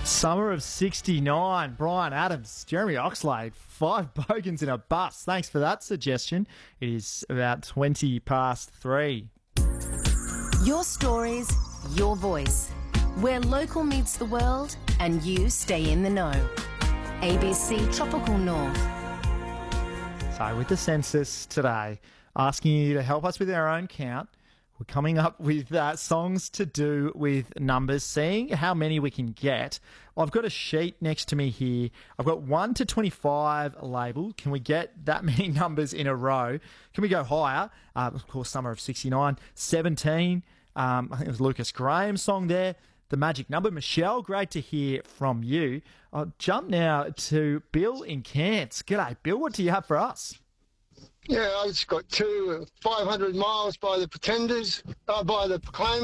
Summer of 69, Brian Adams, Jeremy Oxlade, 5 bogans in a bus. Thanks for that suggestion. It is about 20 past 3. Your stories, your voice. Where local meets the world and you stay in the know. ABC Tropical North. So with the census today, asking you to help us with our own count, we're coming up with songs to do with numbers, seeing how many we can get. I've got a sheet next to me here. I've got 1 to 25 labelled. Can we get that many numbers in a row? Can we go higher? Of course, Summer of 69, 17. I think it was Lucas Graham's song there. The magic number. Michelle, great to hear from you. I'll jump now to Bill in Cairns. G'day, Bill. What do you have for us? Yeah, I just got 500 miles by the Pretenders, by the Proclaimers.